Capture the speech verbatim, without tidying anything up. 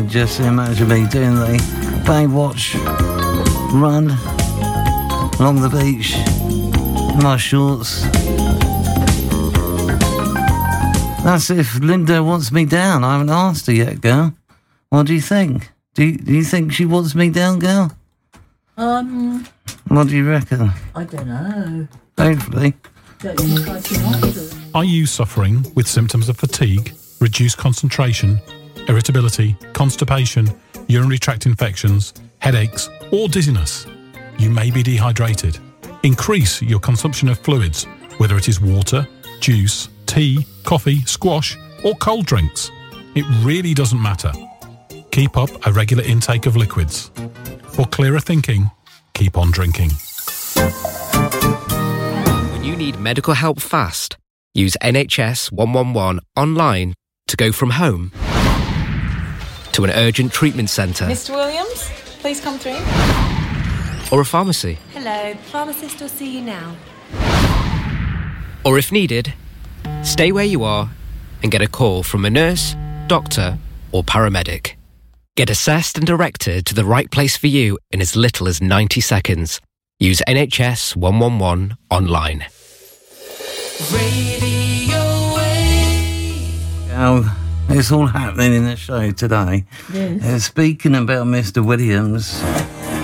can just imagine me doing the Baywatch run along the beach in my shorts. That's if Linda wants me down. I haven't asked her yet, girl. What do you think? Do you, do you think she wants me down, girl? Um... What do you reckon? I don't know. Hopefully. Don't you think I can answer? Are you suffering with symptoms of fatigue, reduced concentration, irritability, constipation, urinary tract infections, headaches, or dizziness? You may be dehydrated. Increase your consumption of fluids, whether it is water, juice, tea, coffee, squash, or cold drinks. It really doesn't matter. Keep up a regular intake of liquids. For clearer thinking, keep on drinking. When you need medical help fast, use N H S one one one online to go from home to an urgent treatment centre. Mister Williams, please come through. Or a pharmacy. Hello, pharmacist will see you now. Or if needed, stay where you are and get a call from a nurse, doctor, or paramedic. Get assessed and directed to the right place for you in as little as ninety seconds. Use N H S one one one online. Radio Oh, it's all happening in the show today. Yes. Uh, speaking about Mister Williams,